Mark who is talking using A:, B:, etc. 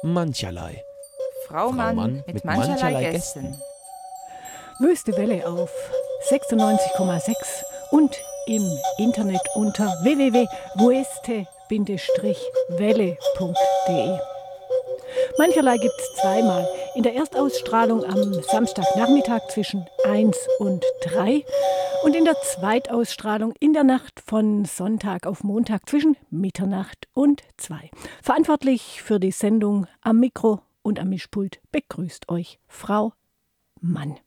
A: mancherlei.
B: Frau Mann mit mancherlei Gästen.
C: Wüste Welle auf 96,6 und im Internet unter www.wueste-welle.de. Mancherlei gibt es zweimal. In der Erstausstrahlung am Samstagnachmittag zwischen 1 und 3 und in der Zweitausstrahlung in der Nacht von Sonntag auf Montag zwischen Mitternacht und 2. Verantwortlich für die Sendung am Mikro und am Mischpult begrüßt euch Frau Mann.